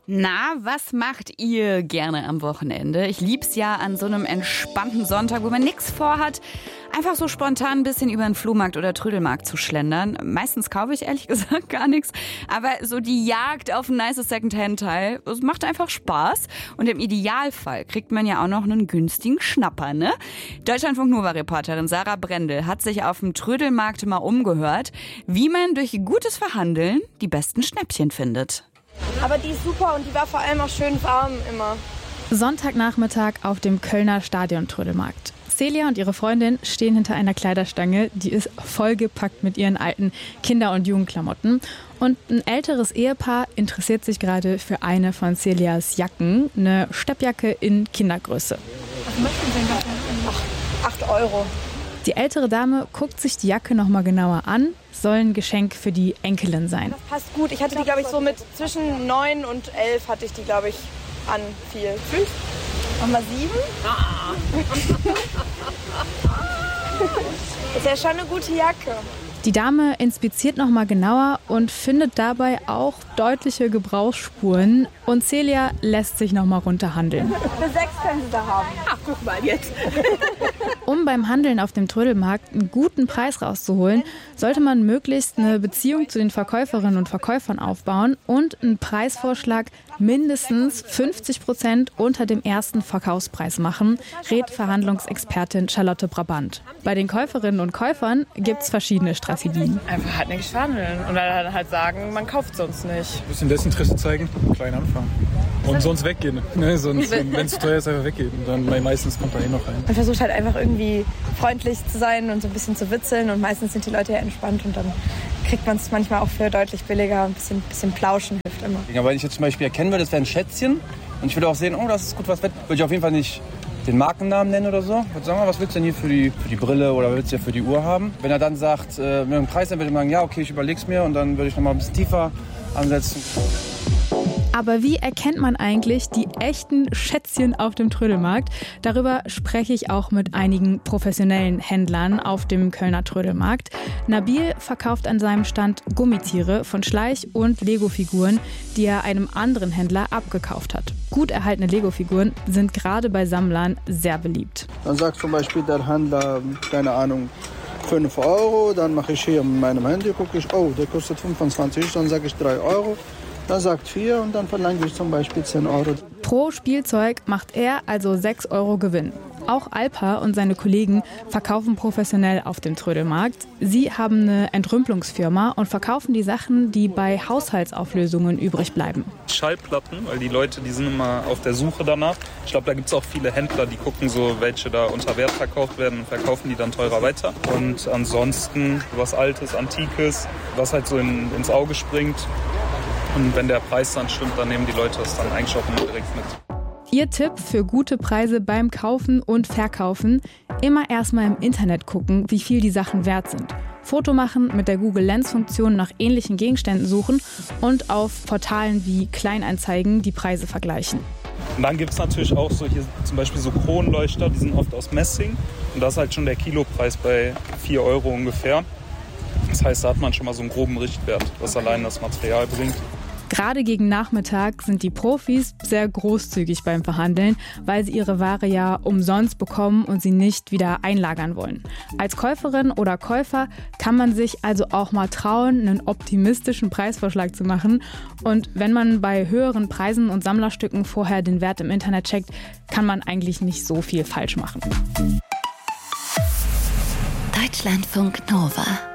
Na, was macht ihr gerne am Wochenende? Ich lieb's ja an so einem entspannten Sonntag, wo man nichts vorhat, einfach so spontan ein bisschen über den Flohmarkt oder Trödelmarkt zu schlendern. Meistens kaufe ich ehrlich gesagt gar nichts, aber so die Jagd auf ein nices Secondhand-Teil, das macht einfach Spaß. Und im Idealfall kriegt man ja auch noch einen günstigen Schnapper, ne? Deutschlandfunk-Nova-Reporterin Sarah Brendel hat sich auf dem Trödelmarkt mal umgehört, wie man durch gutes Verhandeln die besten Schnäppchen findet. Aber die ist super und die war vor allem auch schön warm immer. Sonntagnachmittag auf dem Kölner Stadion-Trödelmarkt. Celia und ihre Freundin stehen hinter einer Kleiderstange, die ist vollgepackt mit ihren alten Kinder- und Jugendklamotten. Und ein älteres Ehepaar interessiert sich gerade für eine von Celias Jacken, eine Steppjacke in Kindergröße. Was möchten Sie denn dafür? 8 Euro. Die ältere Dame guckt sich die Jacke noch mal genauer an, soll ein Geschenk für die Enkelin sein. Das passt gut. Ich hatte die, glaube ich, so mit zwischen 9 und 11 hatte ich die, glaube ich, an viel. 5? Nochmal 7? Ist ja schon eine gute Jacke. Die Dame inspiziert noch mal genauer und findet dabei auch deutliche Gebrauchsspuren. Und Celia lässt sich noch mal runterhandeln. Für 6 können Sie da haben. Ach, guck mal jetzt. Um beim Handeln auf dem Trödelmarkt einen guten Preis rauszuholen, sollte man möglichst eine Beziehung zu den Verkäuferinnen und Verkäufern aufbauen und einen Preisvorschlag mindestens 50% unter dem ersten Verkaufspreis machen, rät Verhandlungsexpertin Charlotte Brabant. Bei den Käuferinnen und Käufern gibt es verschiedene Strategien. Einfach halt nicht verhandeln und dann halt sagen, man kauft sonst nicht. Ein bisschen Desinteresse zeigen, klein anfangen. Und sonst weggehen. Ne? Sonst, wenn es teuer ist, einfach weggehen. Und dann meistens kommt da eh noch rein. Man versucht halt einfach irgendwie freundlich zu sein und so ein bisschen zu witzeln. Und meistens sind die Leute ja entspannt. Und dann kriegt man es manchmal auch für deutlich billiger. Ein bisschen plauschen hilft immer. Ja, wenn ich jetzt zum Beispiel erkennen würde, das wäre ein Schätzchen. Und ich würde auch sehen, oh, das ist gut was wert. Würde ich auf jeden Fall nicht den Markennamen nennen oder so. Ich würde sagen, was willst du denn hier für die Brille oder was willst du hier für die Uhr haben? Wenn er dann sagt, mit dem Preis, dann würde ich sagen, ja, okay, ich überleg's mir. Und dann würde ich nochmal ein bisschen tiefer ansetzen. Aber wie erkennt man eigentlich die echten Schätzchen auf dem Trödelmarkt? Darüber spreche ich auch mit einigen professionellen Händlern auf dem Kölner Trödelmarkt. Nabil verkauft an seinem Stand Gummitiere von Schleich- und Lego-Figuren, die er einem anderen Händler abgekauft hat. Gut erhaltene Lego-Figuren sind gerade bei Sammlern sehr beliebt. Dann sagt zum Beispiel der Händler, keine Ahnung, 5 Euro. Dann mache ich hier mit meinem Handy, gucke ich, oh, der kostet 25, dann sage ich 3 Euro. Dann sagt 4 und dann verlange ich zum Beispiel 10 Euro. Pro Spielzeug macht er also 6 Euro Gewinn. Auch Alpa und seine Kollegen verkaufen professionell auf dem Trödelmarkt. Sie haben eine Entrümpelungsfirma und verkaufen die Sachen, die bei Haushaltsauflösungen übrig bleiben. Schallplatten, weil die Leute, die sind immer auf der Suche danach. Ich glaube, da gibt es auch viele Händler, die gucken so, welche da unter Wert verkauft werden und verkaufen die dann teurer weiter. Und ansonsten was Altes, Antikes, was halt so ins Auge springt. Und wenn der Preis dann stimmt, dann nehmen die Leute das dann eigentlich auch immer direkt mit. Ihr Tipp für gute Preise beim Kaufen und Verkaufen: immer erstmal im Internet gucken, wie viel die Sachen wert sind. Foto machen, mit der Google Lens-Funktion nach ähnlichen Gegenständen suchen und auf Portalen wie Kleinanzeigen die Preise vergleichen. Und dann gibt es natürlich auch so hier zum Beispiel so Kronleuchter, die sind oft aus Messing. Und da ist halt schon der Kilopreis bei 4 Euro ungefähr. Das heißt, da hat man schon mal so einen groben Richtwert, was allein das Material bringt. Gerade gegen Nachmittag sind die Profis sehr großzügig beim Verhandeln, weil sie ihre Ware ja umsonst bekommen und sie nicht wieder einlagern wollen. Als Käuferin oder Käufer kann man sich also auch mal trauen, einen optimistischen Preisvorschlag zu machen. Und wenn man bei höheren Preisen und Sammlerstücken vorher den Wert im Internet checkt, kann man eigentlich nicht so viel falsch machen. Deutschlandfunk Nova.